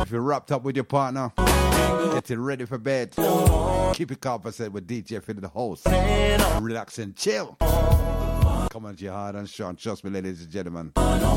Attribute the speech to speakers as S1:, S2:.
S1: If you're wrapped up with your partner, getting ready for bed, keep it calm, I said, with DJ Finn in the house. Relax and chill. Come on, Jihad and Sean. Trust me, ladies and gentlemen.